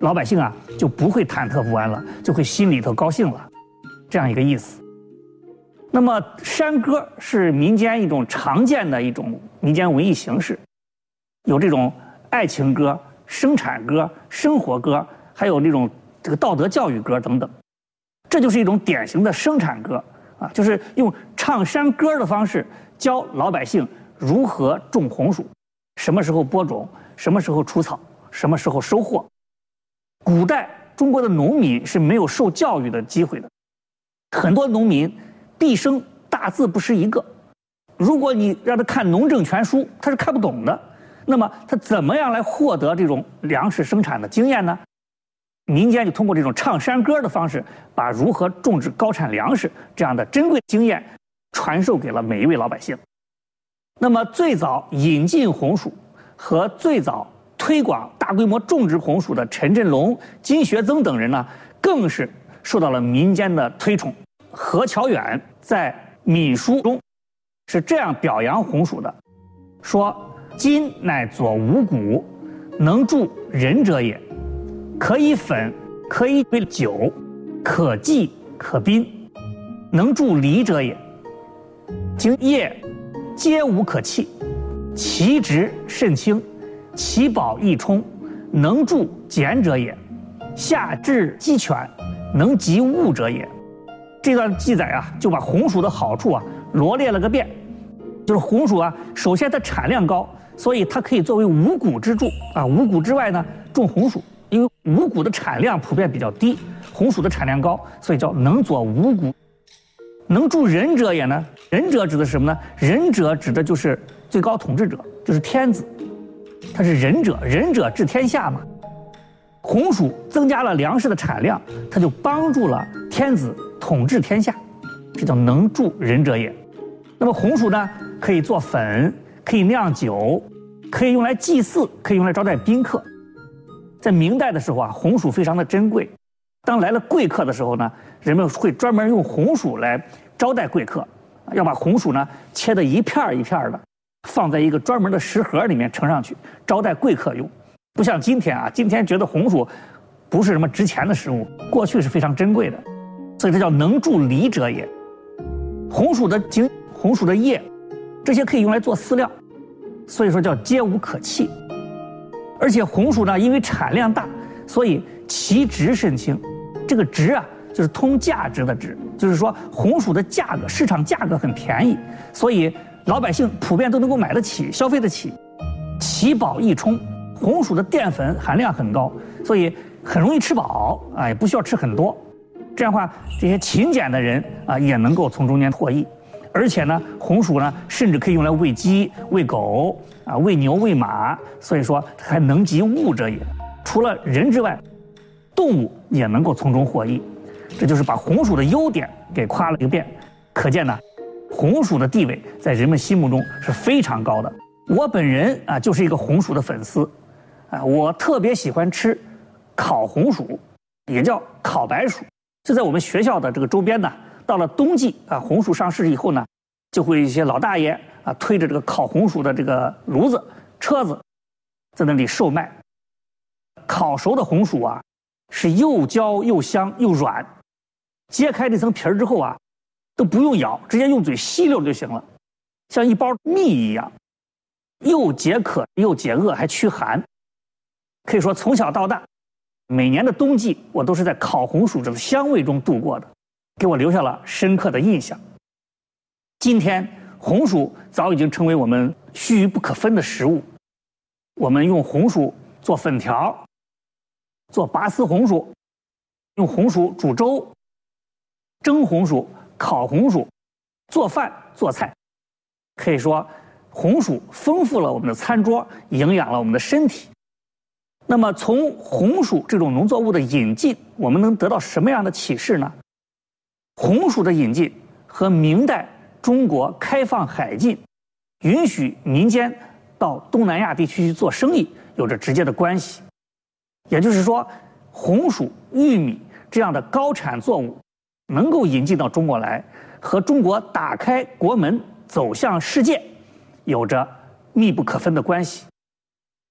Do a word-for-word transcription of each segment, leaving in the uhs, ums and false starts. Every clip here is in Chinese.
老百姓啊就不会忐忑不安了，就会心里头高兴了，这样一个意思。那么山歌是民间一种常见的一种民间文艺形式，有这种爱情歌、生产歌、生活歌，还有这种这个道德教育歌等等。这就是一种典型的生产歌啊，就是用唱山歌的方式教老百姓如何种红薯，什么时候播种，什么时候除草，什么时候收获。古代中国的农民是没有受教育的机会的，很多农民毕生大字不识一个，如果你让他看农政全书，他是看不懂的。那么他怎么样来获得这种粮食生产的经验呢？民间就通过这种唱山歌的方式，把如何种植高产粮食这样的珍贵经验传授给了每一位老百姓。那么最早引进红薯和最早推广大规模种植红薯的陈振龙、金学增等人呢，更是受到了民间的推崇。何乔远在《闽书》中是这样表扬红薯的，说：“金乃佐五谷，能助人者也。可以粉，可以为酒，可祭可宾，能助离者也。经叶，皆无可弃，其直甚轻，其宝益充，能助俭者也。下至鸡犬，能及物者也。”这段记载啊，就把红薯的好处啊罗列了个遍。就是红薯啊，首先它产量高，所以它可以作为五谷支柱啊。五谷之外呢，种红薯，因为五谷的产量普遍比较低，红薯的产量高，所以叫能佐五谷。能助人者也呢？人者指的是什么呢？人者指的就是最高统治者，就是天子，他是仁者，仁者治天下嘛。红薯增加了粮食的产量，它就帮助了天子统治天下，这叫能助人者也。那么红薯呢，可以做粉，可以酿酒，可以用来祭祀，可以用来招待宾客。在明代的时候啊，红薯非常的珍贵，当来了贵客的时候呢，人们会专门用红薯来招待贵客，要把红薯呢切得一片一片的，放在一个专门的食盒里面盛上去，招待贵客用。不像今天啊，今天觉得红薯不是什么值钱的食物，过去是非常珍贵的，所以这叫能助离者也。红薯的茎、红薯的叶，这些可以用来做饲料，所以说叫皆无可弃。而且红薯呢，因为产量大，所以其值甚轻。这个值啊，就是通价值的值，就是说红薯的价格，市场价格很便宜，所以老百姓普遍都能够买得起，消费得起。其饱易充。红薯的淀粉含量很高，所以很容易吃饱啊，也不需要吃很多。这样的话，这些勤俭的人啊，也能够从中间获益。而且呢，红薯呢，甚至可以用来喂鸡、喂狗啊、喂牛、喂马，所以说还能及物者也。除了人之外，动物也能够从中获益。这就是把红薯的优点给夸了一个遍。可见呢，红薯的地位在人们心目中是非常高的。我本人啊，就是一个红薯的粉丝。啊，我特别喜欢吃烤红薯，也叫烤白薯。就在我们学校的这个周边呢，到了冬季啊，红薯上市以后呢，就会一些老大爷啊推着这个烤红薯的这个炉子、车子，在那里售卖。烤熟的红薯啊，是又焦又香又软，揭开这层皮儿之后啊，都不用咬，直接用嘴吸溜就行了，像一包蜜一样，又解渴又解饿，还驱寒。可以说从小到大，每年的冬季我都是在烤红薯的香味中度过的，给我留下了深刻的印象。今天红薯早已经成为我们须臾不可分的食物，我们用红薯做粉条，做拔丝红薯，用红薯煮粥，蒸红薯、烤红薯，做饭做菜。可以说红薯丰富了我们的餐桌，营养了我们的身体。那么从红薯这种农作物的引进，我们能得到什么样的启示呢？红薯的引进和明代中国开放海禁，允许民间到东南亚地区去做生意有着直接的关系。也就是说，红薯、玉米这样的高产作物能够引进到中国来，和中国打开国门走向世界有着密不可分的关系。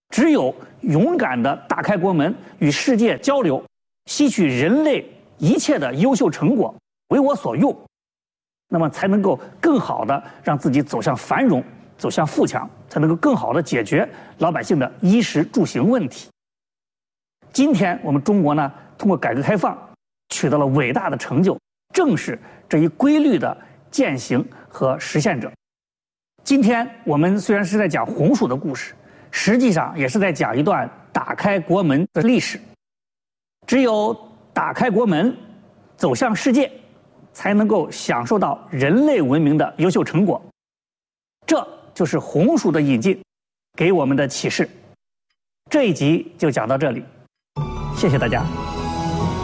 只有勇敢地打开国门，与世界交流，吸取人类一切的优秀成果，为我所用，那么才能够更好地让自己走向繁荣，走向富强，才能够更好地解决老百姓的衣食住行问题。今天我们中国呢，通过改革开放取得了伟大的成就，正是这一规律的践行和实现者。今天我们虽然是在讲红薯的故事，实际上也是在讲一段打开国门的历史。只有打开国门，走向世界，才能够享受到人类文明的优秀成果。这就是红薯的引进给我们的启示。这一集就讲到这里，谢谢大家。